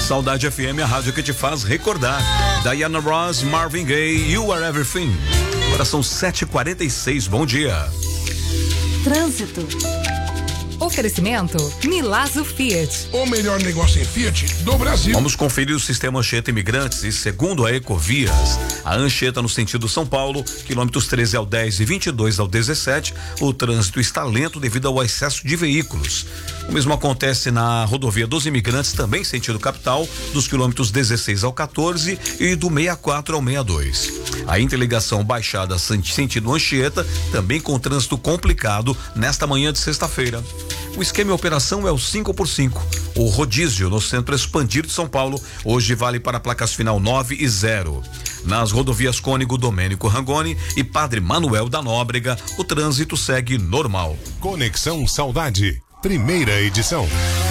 Saudade FM, a rádio que te faz recordar. Diana Ross, Marvin Gaye, You Are Everything. Agora são 7h46, bom dia. Trânsito. Oferecimento Milazzo Fiat. O melhor negócio em Fiat do Brasil. Vamos conferir o sistema Anchieta Imigrantes e segundo a Ecovias, a Anchieta no sentido São Paulo, quilômetros 13 ao 10 e 22 ao 17, o trânsito está lento devido ao excesso de veículos. O mesmo acontece na rodovia dos Imigrantes, também sentido capital, dos quilômetros 16 ao 14 e do 64 ao 62. A interligação Baixada sentido Anchieta, também com trânsito complicado nesta manhã de sexta-feira. O esquema e operação é o 5x5. O rodízio no Centro Expandido de São Paulo hoje vale para placas final 9 e 0. Nas rodovias Cônigo Domênico Rangoni e Padre Manuel da Nóbrega, o trânsito segue normal. Conexão Saudade, primeira edição.